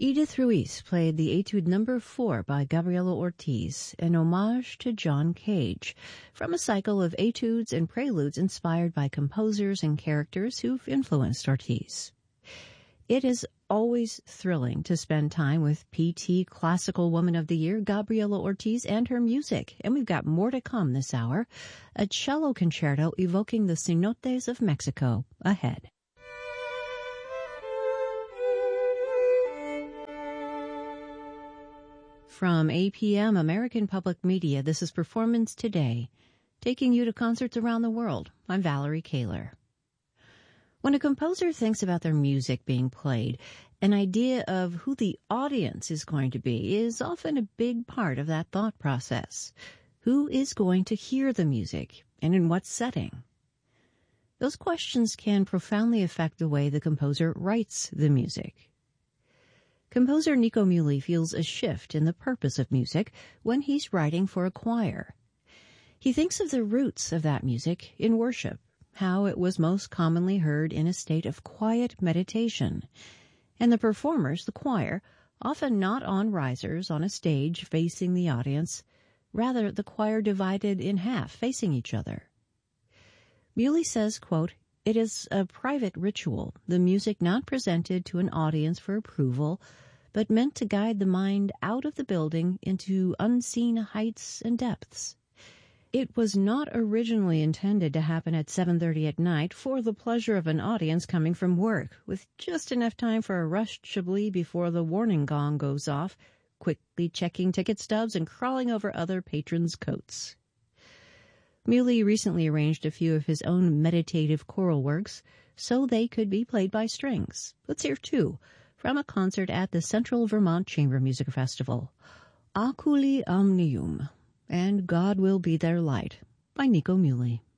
Edith Ruiz played the Etude No. 4 by Gabriela Ortiz, an homage to John Cage, from a cycle of etudes and preludes inspired by composers and characters who've influenced Ortiz. It is always thrilling to spend time with PT Classical Woman of the Year, Gabriela Ortiz, and her music, and we've got more to come this hour. A cello concerto evoking the cenotes of Mexico ahead. From APM American Public Media, this is Performance Today, taking you to concerts around the world. I'm Valerie Kaler. When a composer thinks about their music being played, an idea of who the audience is going to be is often a big part of that thought process. Who is going to hear the music, and in what setting? Those questions can profoundly affect the way the composer writes the music. Composer Nico Muhly feels a shift in the purpose of music when he's writing for a choir. He thinks of the roots of that music in worship, how it was most commonly heard in a state of quiet meditation, and the performers, the choir, often not on risers on a stage facing the audience, rather the choir divided in half facing each other. Muhly says, quote, "It is a private ritual, the music not presented to an audience for approval, but meant to guide the mind out of the building into unseen heights and depths. It was not originally intended to happen at 7:30 at night for the pleasure of an audience coming from work, with just enough time for a rushed chablis before the warning gong goes off, quickly checking ticket stubs and crawling over other patrons' coats." Muhly recently arranged a few of his own meditative choral works so they could be played by strings. Let's hear two from a concert at the Central Vermont Chamber Music Festival, Oculi Omnium and God Will Be Their Light by Nico Muhly.